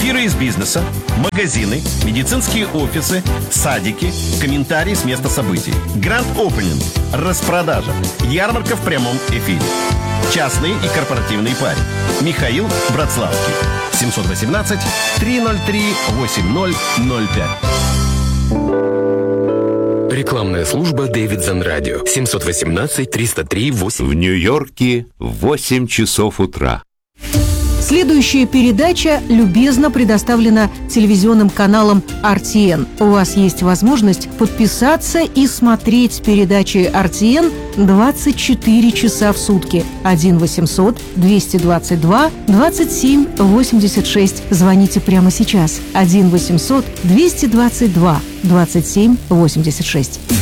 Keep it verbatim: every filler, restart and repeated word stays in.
Эфиры из бизнеса, магазины, медицинские офисы, садики, комментарии с места событий. Grand Opening, распродажа, ярмарка в прямом эфире. Частные и корпоративные пари. Михаил Братславский. семьсот восемнадцать триста три восемьдесят ноль пять. Рекламная служба Davidson Radio. семьсот восемнадцать триста три восемь. В Нью-Йорке восемь часов утра. Следующая передача любезно предоставлена телевизионным каналом эр ти эн. У вас есть возможность подписаться и смотреть передачи эр ти эн двадцать четыре часа в сутки. один восемьсот двести двадцать два двадцать семь восемьдесят шесть. Звоните прямо сейчас. один восемьсот двести двадцать два двадцать семь восемьдесят шесть.